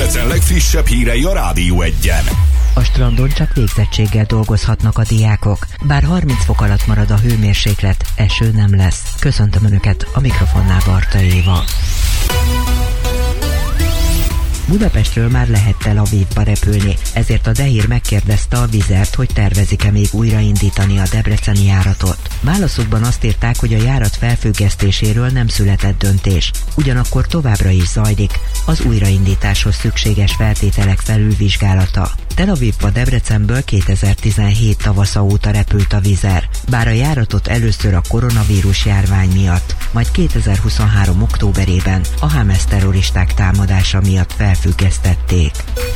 Debrecen legfrissebb hírei a Rádió Egyen. A strandon csak végzettséggel dolgozhatnak a diákok. Bár 30 fok alatt marad a hőmérséklet, eső nem lesz. Köszöntöm Önöket, a mikrofonnál Barta Éva. Budapestről már lehet Tel Avivba repülni, ezért a Dehír megkérdezte a Vizert, hogy tervezik-e még újraindítani a debreceni járatot. Válaszukban azt írták, hogy a járat felfüggesztéséről nem született döntés, ugyanakkor továbbra is zajlik az újraindításhoz szükséges feltételek felülvizsgálata. Tel Avivba Debrecenből 2017 tavasza óta repült a Vizer, bár a járatot először a koronavírus járvány miatt, majd 2023 októberében a Hamas terroristák támadása miatt felfüggesztették.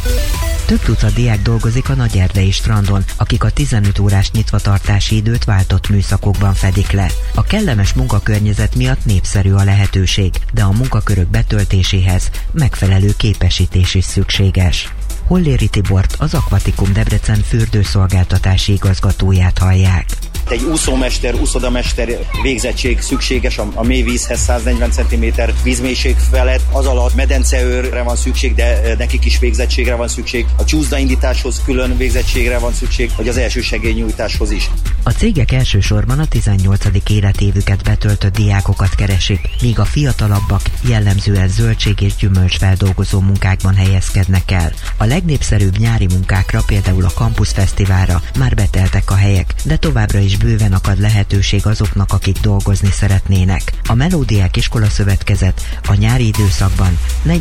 Több tucat diák dolgozik a Nagyerdei strandon, akik a 15 órás nyitvatartási időt váltott műszakokban fedik le. A kellemes munkakörnyezet miatt népszerű a lehetőség, de a munkakörök betöltéséhez megfelelő képesítés is szükséges. Holléri Tibort, az Aquatikum Debrecen fürdőszolgáltatási igazgatóját hallják. Egy úszómester, úszodamester végzettség szükséges a mélyvízhez 140 cm vízmélység felett. Az alatt medenceőrre van szükség, de nekik is végzettségre van szükség. A csúszdaindításhoz külön végzettségre van szükség, vagy az elsősegélynyújtáshoz is. A cégek elsősorban a 18. életévüket betöltött diákokat keresik, míg a fiatalabbak jellemzően zöldség- és gyümölcsfeldolgozó munkákban helyezkednek el. A legnépszerűbb nyári munkákra, például a Campus Fesztiválra már beteltek a helyek, de továbbra is bőven akad lehetőség azoknak, akik dolgozni szeretnének. A Melódiák Iskola Szövetkezet a nyári időszakban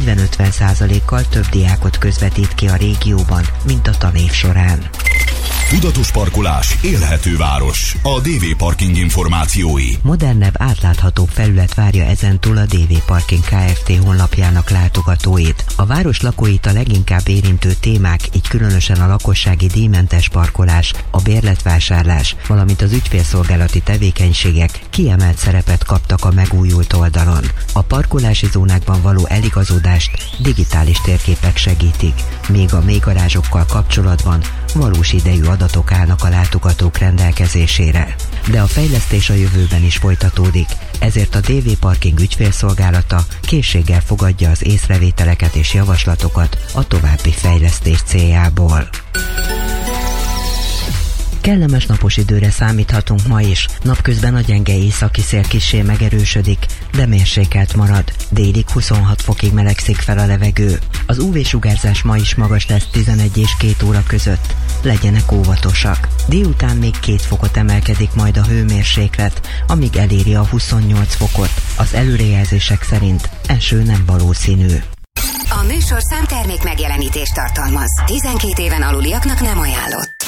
40-50%-kal több diákot közvetít ki a régióban, mint a tanév során. Tudatos parkolás, élhető város. A DV Parking információi. Modernebb, átláthatóbb felület várja ezentúl a DV Parking Kft. Honlapjának látogatóit. A város lakóit a leginkább érintő témák, így különösen a lakossági díjmentes parkolás, a bérletvásárlás, valamint az ügyfélszolgálati tevékenységek kiemelt szerepet kaptak a megújult oldalon. A parkolási zónákban való eligazódást digitális térképek segítik, míg a mélygarázsokkal kapcsolatban valós idejű adatok állnak a látogatók rendelkezésére. De a fejlesztés a jövőben is folytatódik, ezért a DV Parking ügyfélszolgálata készséggel fogadja az észrevételeket és javaslatokat a további fejlesztés céljából. Kellemes napos időre számíthatunk ma is. Napközben a gyenge északi szél kissé megerősödik, de mérsékelt marad. Délig 26 fokig melegszik fel a levegő. Az UV-sugárzás ma is magas lesz 11 és 2 óra között. Legyenek óvatosak. Délután még 2 fokot emelkedik majd a hőmérséklet, amíg eléri a 28 fokot. Az előrejelzések szerint eső nem valószínű. A műsorszám termék megjelenítést tartalmaz. 12 éven aluliaknak nem ajánlott.